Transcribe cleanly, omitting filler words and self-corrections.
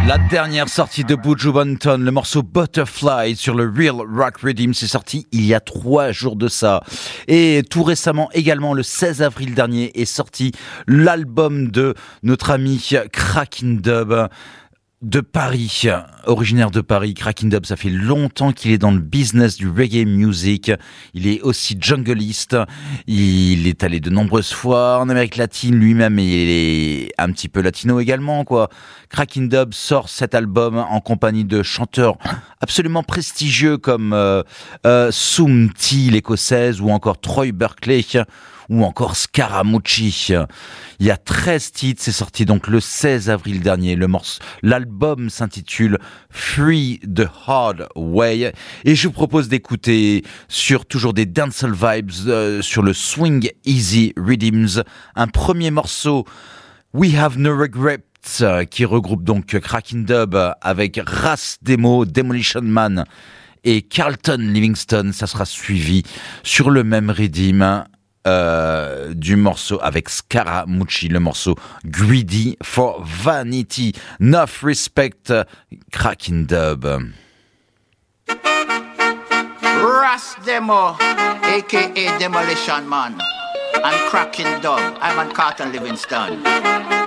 La dernière sortie de Buju Banton, le morceau Butterfly sur le Real Rock Rhythm, c'est sorti il y a 3 jours de ça. Et tout récemment également, le 16 avril dernier, est sorti l'album de notre ami Cracking Dub de Paris, originaire de Paris. Cracking Dub, ça fait longtemps qu'il est dans le business du reggae music. Il est aussi jungleiste. Il est allé de nombreuses fois en Amérique latine lui-même, et il est un petit peu latino également, quoi. Cracking Dub sort cet album en compagnie de chanteurs absolument prestigieux comme Sumti, l'écossaise, ou encore Troy Berkeley, ou encore Scaramucci. Il y a 13 titres, c'est sorti donc le 16 avril dernier. L'album s'intitule Free the Hard Way, et je vous propose d'écouter sur toujours des dancehall vibes, sur le Swing Easy Rhythms, un premier morceau, We Have No Regrets, qui regroupe donc Cracking Dub avec Ras Demo, Demolition Man et Carlton Livingston. Ça sera suivi sur le même rhythm du morceau avec Scaramucci, le morceau Greedy for Vanity. Enough Respect, Cracking Dub. Ras Demo, aka Demolition Man, and Cracking Dub. I'm on Carlton Livingston.